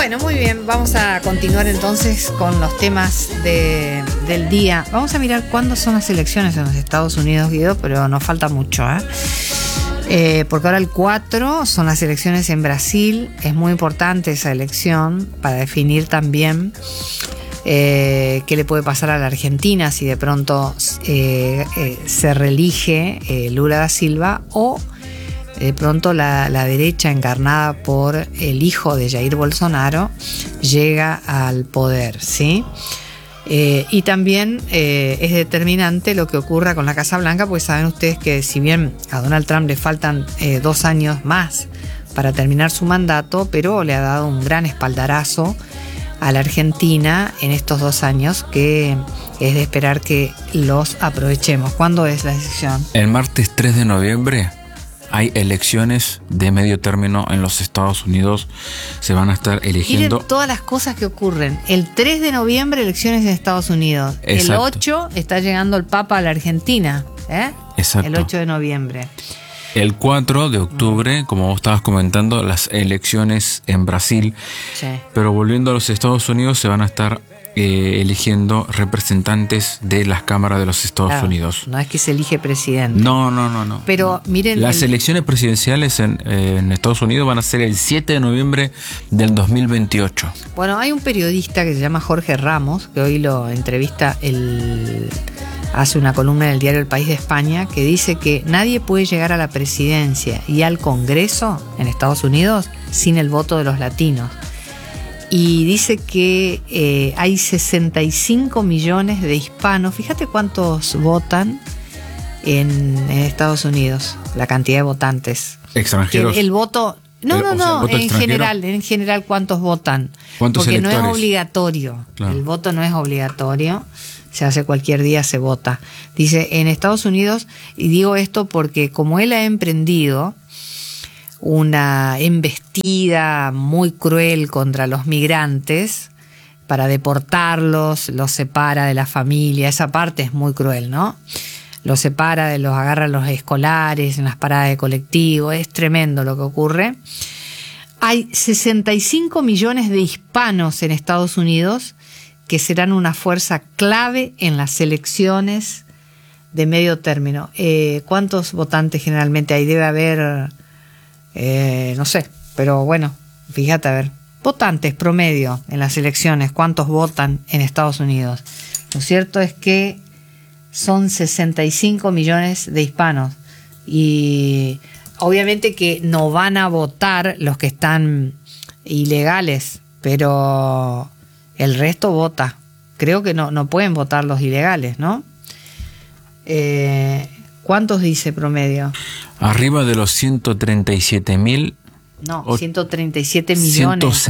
Bueno, muy bien, vamos a continuar entonces con los temas del día. Vamos a mirar cuándo son las elecciones en los Estados Unidos, Guido, pero nos falta mucho, porque ahora el 4 son las elecciones en Brasil. Es muy importante esa elección para definir también qué le puede pasar a la Argentina si de pronto se reelige Lula da Silva o de pronto la derecha encarnada por el hijo de Jair Bolsonaro llega al poder, ¿sí? Y también es determinante lo que ocurra con la Casa Blanca, porque saben ustedes que si bien a Donald Trump le faltan 2 años más para terminar su mandato, pero le ha dado un gran espaldarazo a la Argentina en estos 2 años que es de esperar que los aprovechemos. ¿Cuándo es la decisión? El martes 3 de noviembre hay elecciones de medio término en los Estados Unidos. Se van a estar eligiendo. Miren todas las cosas que ocurren. El 3 de noviembre, elecciones en Estados Unidos. Exacto. El 8 está llegando el Papa a la Argentina. Exacto. El 8 de noviembre. El 4 de octubre, como vos estabas comentando, las elecciones en Brasil. Sí. Pero volviendo a los Estados Unidos, se van a estar eligiendo representantes de las cámaras de los Estados Unidos. No es que se elige presidente. No. Pero miren, las elecciones presidenciales en Estados Unidos van a ser el 7 de noviembre del 2028. Bueno, hay un periodista que se llama Jorge Ramos, que hoy lo entrevista, hace una columna en el diario El País de España, que dice que nadie puede llegar a la presidencia y al Congreso en Estados Unidos sin el voto de los latinos. Y dice que hay 65 millones de hispanos. Fíjate cuántos votan en Estados Unidos, la cantidad de votantes. Extranjeros. El voto... No, en general cuántos votan. ¿Cuántos porque electores? No es obligatorio. Claro. El voto no es obligatorio. Se hace cualquier día, se vota. Dice, en Estados Unidos, y digo esto porque como él ha emprendido una embestida muy cruel contra los migrantes para deportarlos, los separa de la familia, esa parte es muy cruel, ¿no? Los separa, los agarra a los escolares en las paradas de colectivo, es tremendo lo que ocurre. Hay 65 millones de hispanos en Estados Unidos que serán una fuerza clave en las elecciones de medio término. ¿Cuántos votantes generalmente hay? Debe haber... no sé, pero bueno, fíjate, a ver, votantes promedio en las elecciones, ¿cuántos votan en Estados Unidos? Lo cierto es que son 65 millones de hispanos y obviamente que no van a votar los que están ilegales, pero el resto vota. Creo que no pueden votar los ilegales, ¿no? ¿Cuántos dice promedio? Arriba de los 137.000. No, 137 millones.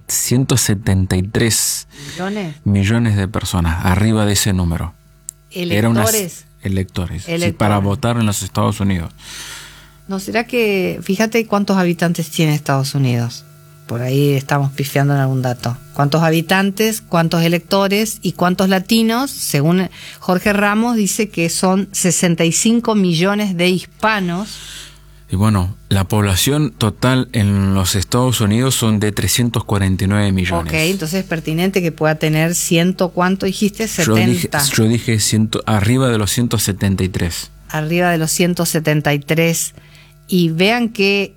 173 millones de personas, arriba de ese número. Electores. Sí, para votar en los Estados Unidos. ¿No será que, fíjate cuántos habitantes tiene Estados Unidos? Por ahí estamos pifiando en algún dato. ¿Cuántos habitantes, cuántos electores y cuántos latinos? Según Jorge Ramos dice que son 65 millones de hispanos. Y bueno, la población total en los Estados Unidos son de 349 millones. Ok, entonces es pertinente que pueda tener ¿cuánto dijiste? 70. Yo dije arriba de los 173. Arriba de los 173. Y vean que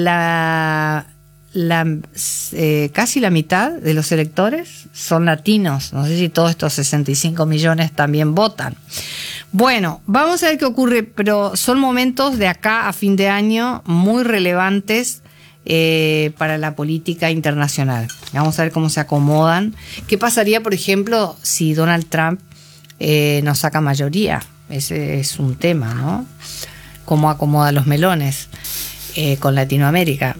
casi la mitad de los electores son latinos. No sé si todos estos 65 millones también votan. Bueno, vamos a ver qué ocurre, pero son momentos de acá a fin de año muy relevantes para la política internacional. Vamos a ver cómo se acomodan. ¿Qué pasaría, por ejemplo, si Donald Trump no saca mayoría? Ese es un tema, ¿no? Cómo acomoda los melones con Latinoamérica.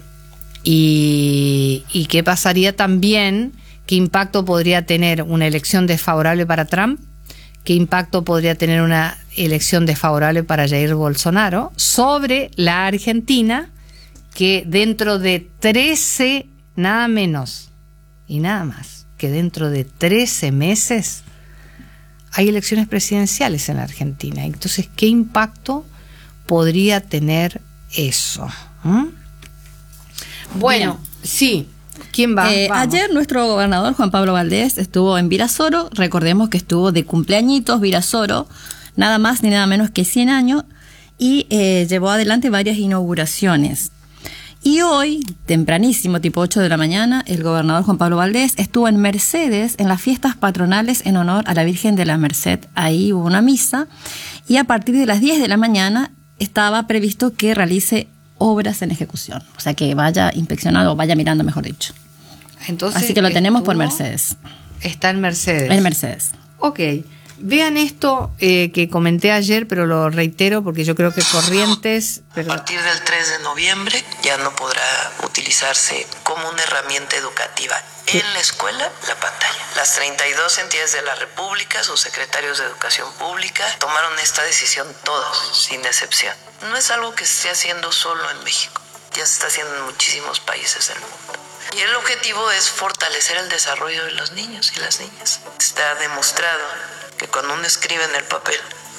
Y qué pasaría también, qué impacto podría tener una elección desfavorable para Trump, qué impacto podría tener una elección desfavorable para Jair Bolsonaro sobre la Argentina, que dentro de 13, nada menos y nada más que dentro de 13 meses hay elecciones presidenciales en la Argentina. Entonces, ¿qué impacto podría tener eso? Bueno, sí. ¿Quién va? Ayer nuestro gobernador Juan Pablo Valdés estuvo en Virasoro. Recordemos que estuvo de cumpleañitos Virasoro, nada más ni nada menos que 100 años, y llevó adelante varias inauguraciones. Y hoy, tempranísimo, tipo 8 de la mañana, el gobernador Juan Pablo Valdés estuvo en Mercedes en las fiestas patronales en honor a la Virgen de la Merced. Ahí hubo una misa y a partir de las 10 de la mañana estaba previsto que realice obras en ejecución. O sea, que vaya inspeccionando o vaya mirando, mejor dicho. Entonces, así que lo tenemos por Mercedes. Está en Mercedes. En Mercedes. Ok. Vean esto que comenté ayer, pero lo reitero porque yo creo que Corrientes... A partir del 3 de noviembre ya no podrá utilizarse como una herramienta educativa en la escuela la pantalla. Las 32 entidades de la República, sus secretarios de Educación Pública, tomaron esta decisión todos, sin excepción. No es algo que se esté haciendo solo en México, ya se está haciendo en muchísimos países del mundo. Y el objetivo es fortalecer el desarrollo de los niños y las niñas. Está demostrado que cuando uno escribe en el papel,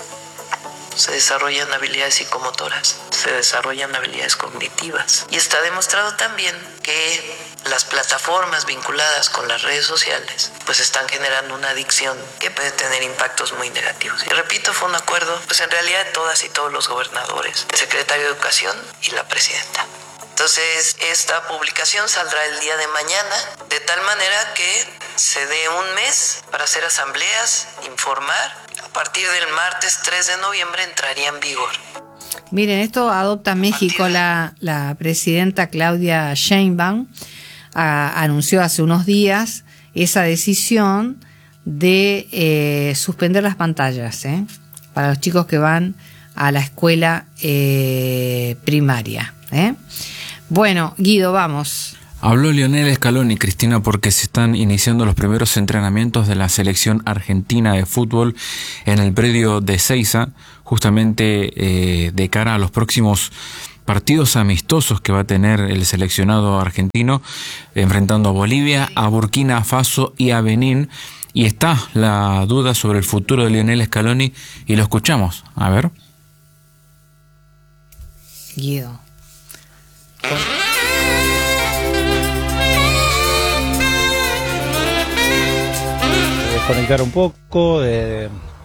se desarrollan habilidades psicomotoras, se desarrollan habilidades cognitivas. Y está demostrado también que las plataformas vinculadas con las redes sociales pues están generando una adicción que puede tener impactos muy negativos. Y repito, fue un acuerdo pues en realidad de todas y todos los gobernadores, el secretario de Educación y la presidenta. Entonces, esta publicación saldrá el día de mañana, de tal manera que se dé un mes para hacer asambleas, informar. A partir del martes 3 de noviembre entraría en vigor. Miren, esto adopta México. La presidenta Claudia Sheinbaum anunció hace unos días esa decisión de suspender las pantallas para los chicos que van a la escuela primaria. Bueno, Guido, vamos. Habló Lionel Scaloni, Cristina, porque se están iniciando los primeros entrenamientos de la selección argentina de fútbol en el predio de Ezeiza, justamente de cara a los próximos partidos amistosos que va a tener el seleccionado argentino, enfrentando a Bolivia, a Burkina Faso y a Benín. Y está la duda sobre el futuro de Lionel Scaloni y lo escuchamos. A ver. Guido. Desconectar un poco, de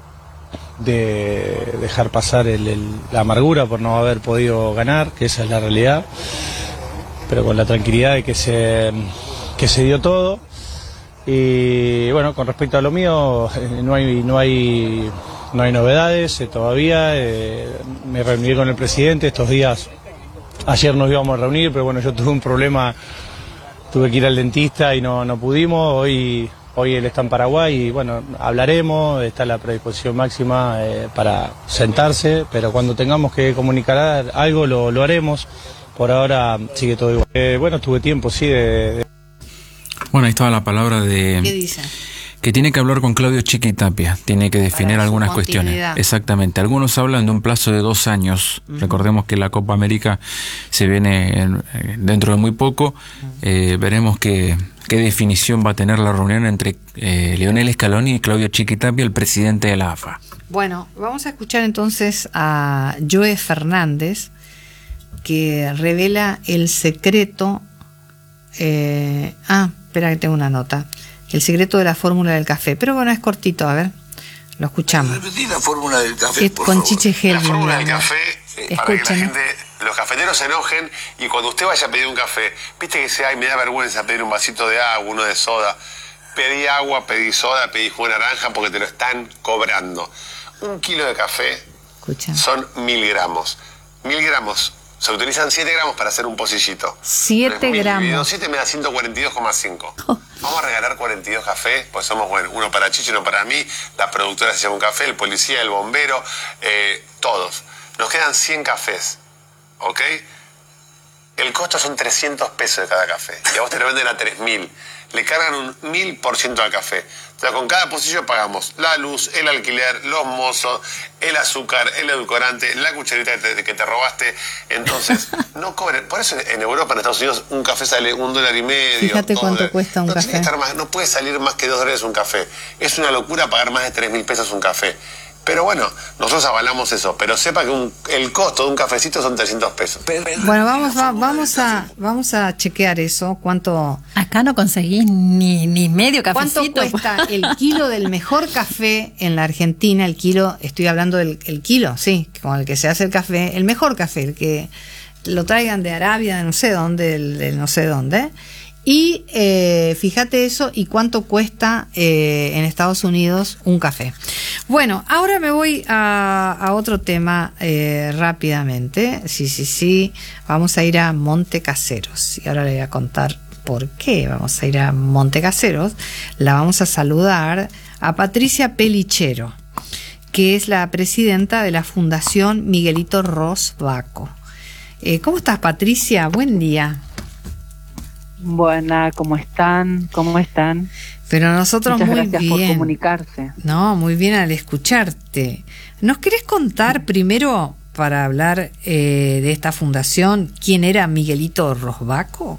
dejar pasar la amargura por no haber podido ganar, que esa es la realidad, pero con la tranquilidad de que se dio todo. Y bueno, con respecto a lo mío, no hay novedades todavía. Me reuní con el presidente estos días. Ayer nos íbamos a reunir, pero bueno, yo tuve un problema, tuve que ir al dentista y no pudimos. Hoy él está en Paraguay y bueno, hablaremos, está la predisposición máxima para sentarse, pero cuando tengamos que comunicar algo lo haremos. Por ahora sigue todo igual. Bueno, tuve tiempo, sí, Bueno, ahí estaba la palabra de... ¿Qué dice? Que tiene que hablar con Claudio Chiquitapia, tiene que definir algunas cuestiones. Exactamente, algunos hablan de un plazo de 2 años. Recordemos que la Copa América se viene dentro de muy poco. Veremos qué definición va a tener la reunión entre Lionel Scaloni y Claudio Chiquitapia, el presidente de la AFA. Bueno, vamos a escuchar entonces a Joe Fernández, que revela el secreto. Espera que tengo una nota. El secreto de la fórmula del café. Pero bueno, es cortito, a ver. Lo escuchamos. Repetí la fórmula del café, por con favor. Chiche Helbing. La fórmula del café, para que la Escuchen. gente, los cafeteros se enojen y cuando usted vaya a pedir un café, viste que dice, ay, me da vergüenza pedir un vasito de agua, uno de soda. Pedí agua, pedí soda, pedí jugo de naranja porque te lo están cobrando. 1 kilo de café Escucha. son 1000 gramos. 1000 gramos. Se utilizan 7 gramos para hacer un pocillito. 7 gramos. 7 me da 142,5. Vamos a regalar 42 cafés, pues somos, bueno, uno para Chicho, uno para mí, la productora se lleva un café, el policía, el bombero, todos. Nos quedan 100 cafés, ¿ok? El costo son 300 pesos de cada café. Y a vos te lo venden a 3.000. Le cargan un 1000% al café. O sea, con cada pocillo pagamos la luz, el alquiler, los mozos, el azúcar, el edulcorante, la cucharita que te robaste. Entonces, no cobren. Por eso en Europa, en Estados Unidos, un café sale $1.50. Fíjate cuánto $2. cuesta un no café. Tiene que estar más, no puede salir más que $2 un café. Es una locura pagar más de 3.000 pesos un café. Pero bueno, nosotros avalamos eso, pero sepa que el costo de un cafecito son 300 pesos. Bueno, vamos a chequear eso, cuánto... Acá no conseguís ni medio cafecito. ¿Cuánto cuesta el kilo del mejor café en la Argentina? El kilo, estoy hablando del kilo, sí, con el que se hace el café, el mejor café, el que lo traigan de Arabia, de no sé dónde, de no sé dónde. Y fíjate eso y cuánto cuesta en Estados Unidos un café. Bueno, ahora me voy a otro tema rápidamente. Sí. Vamos a ir a Montecaseros. Y ahora le voy a contar por qué vamos a ir a Montecaseros. La vamos a saludar a Patricia Pelichero, que es la presidenta de la Fundación Miguelito Ros Vacco. ¿Cómo estás, Patricia? Buen día. Buena, ¿cómo están? ¿Cómo están? Pero nosotros muchas muy gracias bien. Por comunicarse. No, muy bien al escucharte. ¿Nos querés contar primero, para hablar de esta fundación, quién era Miguelito Ros Vacco?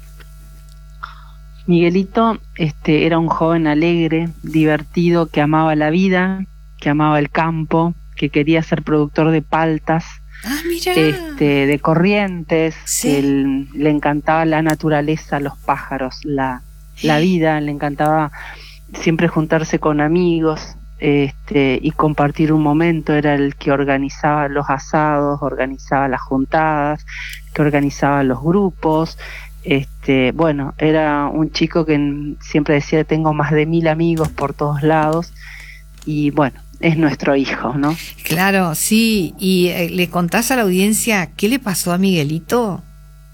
Miguelito era un joven alegre, divertido, que amaba la vida, que amaba el campo, que quería ser productor de paltas. Mira. De corrientes, Sí. que le encantaba la naturaleza, los pájaros, la vida, le encantaba siempre juntarse con amigos y compartir un momento. Era el que organizaba los asados, organizaba las juntadas, que organizaba los grupos. Bueno, era un chico que siempre decía: tengo más de 1000 amigos por todos lados. Y bueno, es nuestro hijo, ¿no? Claro, sí. ¿Y le contás a la audiencia qué le pasó a Miguelito?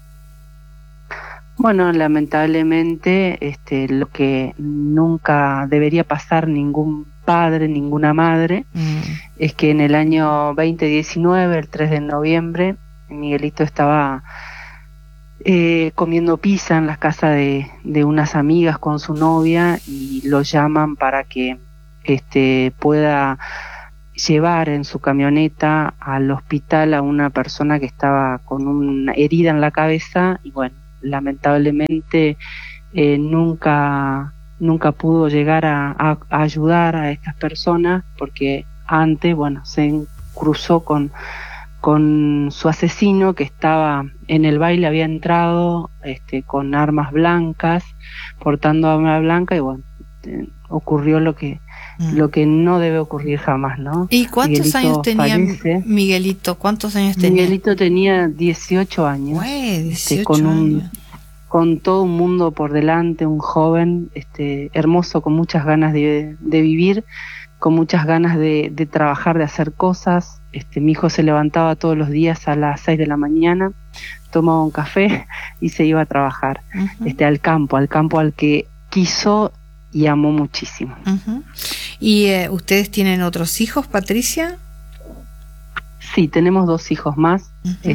Bueno, lamentablemente, lo que nunca debería pasar ningún padre, ninguna madre, es que en el año 2019, el 3 de noviembre, Miguelito estaba comiendo pizza en la casa de unas amigas con su novia, y lo llaman para que pueda llevar en su camioneta al hospital a una persona que estaba con una herida en la cabeza. Y bueno, lamentablemente nunca pudo llegar a ayudar a estas personas, porque antes, bueno, se cruzó con su asesino, que estaba en el baile, había entrado con armas blancas, portando armas blancas, y bueno, ocurrió lo que no debe ocurrir jamás, ¿no? ¿Y cuántos Miguelito años tenía fallece. Miguelito? ¿Cuántos años tenía? Miguelito tenía 18 años. Güey, 18 años. Con todo un mundo por delante, un joven hermoso, con muchas ganas de vivir, con muchas ganas de trabajar, de hacer cosas. Mi hijo se levantaba todos los días a las 6 de la mañana, tomaba un café y se iba a trabajar. Al campo al que quiso y amó muchísimo. ¿Y ustedes tienen otros hijos, Patricia? Sí, tenemos 2 hijos más.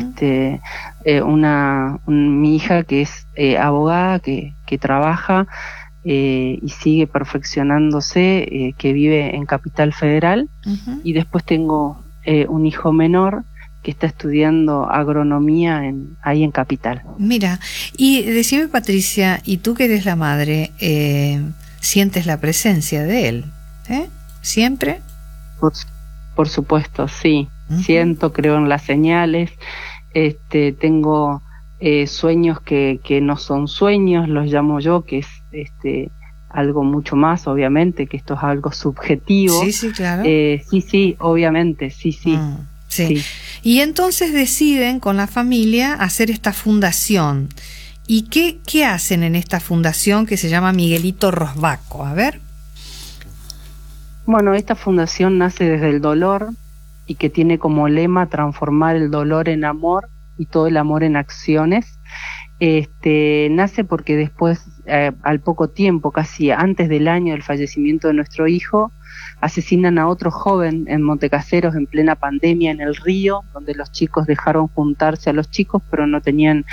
Mi hija, que es abogada, que trabaja y sigue perfeccionándose, que vive en Capital Federal. Y después tengo un hijo menor que está estudiando agronomía ahí en Capital. Mira, y decime, Patricia, y tú que eres la madre, ¿sientes la presencia de él? ¿Siempre? Por supuesto, sí. Siento, creo en las señales. Tengo sueños que no son sueños, los llamo yo, que es algo mucho más, obviamente, que esto es algo subjetivo. Sí, claro. Sí, obviamente, sí. Sí. Y entonces deciden con la familia hacer esta fundación. ¿Y qué hacen en esta fundación que se llama Miguelito Ros Vacco? A ver. Bueno, esta fundación nace desde el dolor, y que tiene como lema transformar el dolor en amor y todo el amor en acciones. Nace porque después, al poco tiempo, casi antes del año del fallecimiento de nuestro hijo, asesinan a otro joven en Montecaseros en plena pandemia, en el río, donde los chicos dejaron juntarse a los chicos, pero no tenían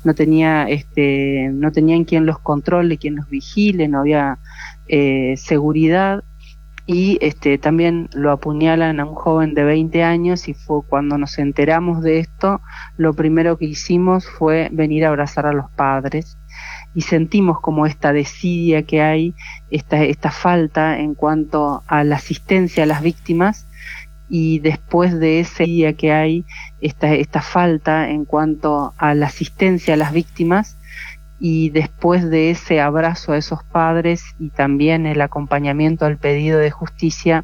quien los controle, quien los vigile, no había seguridad. Y también lo apuñalan a un joven de 20 años, y fue cuando nos enteramos de esto, lo primero que hicimos fue venir a abrazar a los padres, y sentimos como esta desidia que hay, esta falta en cuanto a la asistencia a las víctimas, y después de ese día que hay esta falta en cuanto a la asistencia a las víctimas, y después de ese abrazo a esos padres y también el acompañamiento al pedido de justicia,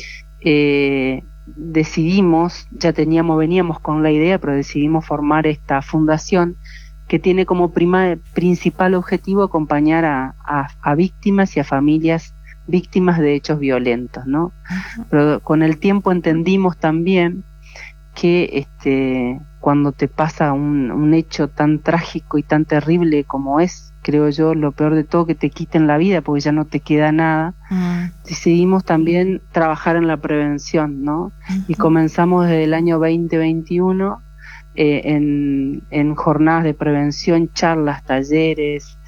decidimos, veníamos con la idea, pero decidimos formar esta fundación que tiene como principal objetivo acompañar a víctimas y a familias víctimas de hechos violentos, ¿no? Pero con el tiempo entendimos también que cuando te pasa un hecho tan trágico y tan terrible como es, creo yo, lo peor de todo, que te quiten la vida porque ya no te queda nada, decidimos también trabajar en la prevención, ¿no? Y comenzamos desde el año 2021 en jornadas de prevención, charlas, talleres,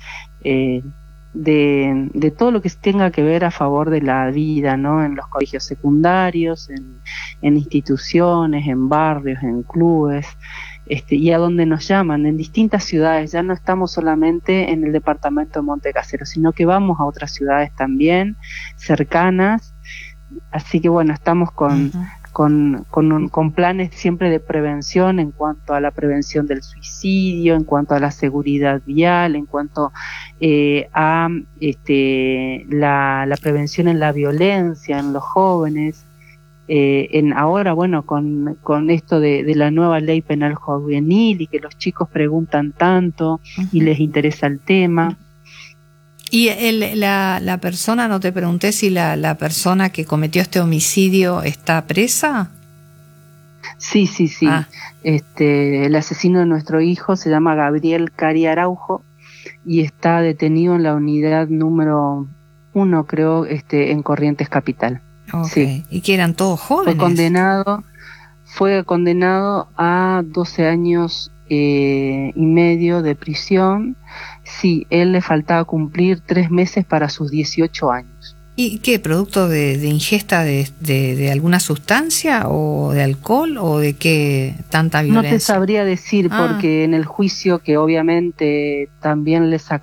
de todo lo que tenga que ver a favor de la vida, ¿no? En los colegios secundarios, en instituciones, en barrios, en clubes, y a donde nos llaman, en distintas ciudades. Ya no estamos solamente en el departamento de Monte Casero, sino que vamos a otras ciudades también, cercanas. Así que bueno, estamos con planes siempre de prevención en cuanto a la prevención del suicidio, en cuanto a la seguridad vial, en cuanto a la prevención en la violencia en los jóvenes. Ahora, bueno, con esto de la nueva ley penal juvenil y que los chicos preguntan tanto y les interesa el tema. Y la persona, no te pregunté si la persona que cometió este homicidio está presa. Sí. El asesino de nuestro hijo se llama Gabriel Cari Araujo y está detenido en la unidad número 1, creo, en Corrientes Capital. Okay. Sí. ¿Y que eran todos jóvenes? Fue condenado a 12 años y medio de prisión. Sí, él le faltaba cumplir 3 meses para sus 18 años. ¿Y qué? ¿Producto de ingesta de alguna sustancia o de alcohol o de qué tanta violencia? No te sabría decir porque en el juicio, que obviamente también le sacaron